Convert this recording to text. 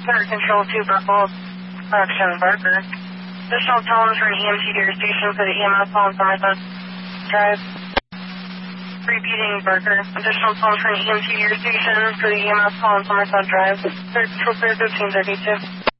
Center Control 2 Buckle, Correction Barker. Additional tones for an EMT to your station for the EMS call on Somerset Drive. Repeating Barker. Additional tones for an EMT to your station for the EMS call on Somerset Drive. Third Control Clear 1532.